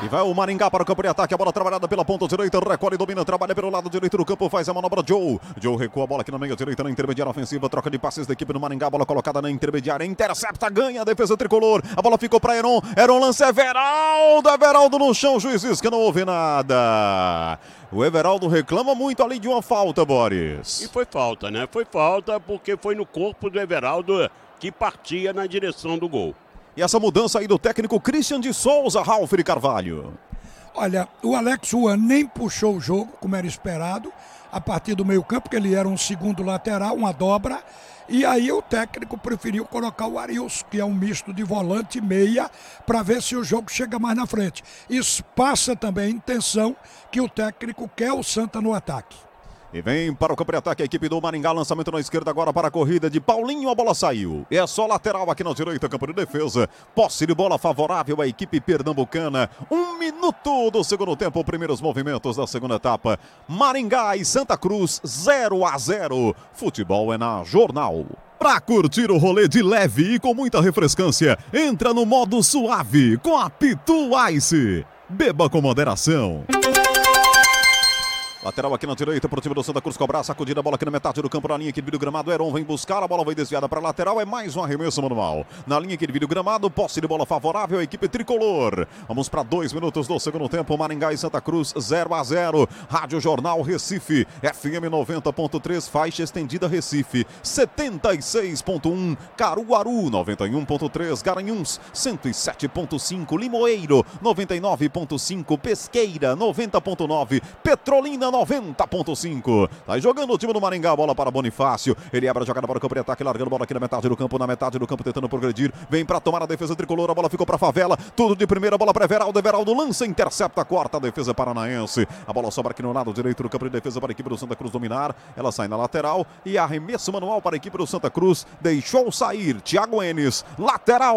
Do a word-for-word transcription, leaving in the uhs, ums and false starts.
E vai o Maringá para o campo de ataque, a bola trabalhada pela ponta direita, recolhe, domina, trabalha pelo lado direito do campo, faz a manobra Joe. Joe recua a bola aqui na meia direita, na intermediária ofensiva, troca de passes da equipe do Maringá, bola colocada na intermediária, intercepta, ganha a defesa tricolor, a bola ficou para Heron, Heron lança Everaldo, Everaldo no chão, juizes que não houve nada. O Everaldo reclama muito ali de uma falta, Boris. E foi falta, né? Foi falta porque foi no corpo do Everaldo que partia na direção do gol. E essa mudança aí do técnico Christian de Souza, Ralf de Carvalho. Olha, o Alex Juan nem puxou o jogo, como era esperado, a partir do meio campo, porque ele era um segundo lateral, uma dobra. E aí o técnico preferiu colocar o Arilson, que é um misto de volante e meia, para ver se o jogo chega mais na frente. Isso passa também a intenção que o técnico quer o Santa no ataque. E vem para o campo de ataque a equipe do Maringá, lançamento na esquerda agora para a corrida de Paulinho, a bola saiu. É só lateral aqui na direita, campo de defesa. Posse de bola favorável à equipe pernambucana. Um minuto do segundo tempo, primeiros movimentos da segunda etapa. Maringá e Santa Cruz, zero a zero. Futebol é na Jornal. Pra curtir o rolê de leve e com muita refrescância, entra no modo suave com a Pitu Ice. Beba com moderação. Lateral aqui na direita para o time do Santa Cruz cobrar, sacudida a bola aqui na metade do campo, na linha que divide o gramado, Heron vem buscar, a bola vai desviada para a lateral, é mais um arremesso manual. Na linha que divide o gramado, posse de bola favorável à equipe tricolor. Vamos para dois minutos do segundo tempo, Maringá e Santa Cruz, zero a zero. Rádio Jornal Recife, F M noventa ponto três, faixa estendida Recife, setenta e seis ponto um, Caruaru, noventa e um ponto três, Garanhuns, cento e sete ponto cinco, Limoeiro, noventa e nove ponto cinco, Pesqueira, noventa ponto nove, Petrolina, noventa ponto cinco. Tá jogando o time do Maringá, bola para Bonifácio. Ele abre a jogada para o campo de ataque, largando a bola aqui na metade do campo, na metade do campo tentando progredir. Vem para tomar a defesa tricolor, a bola ficou para Favela. Tudo de primeira, bola para Everaldo. Everaldo lança, intercepta, corta a defesa paranaense. A bola sobra aqui no lado direito do campo de defesa para a equipe do Santa Cruz dominar. Ela sai na lateral e arremesso manual para a equipe do Santa Cruz. Deixou sair Thiago Enes, lateral.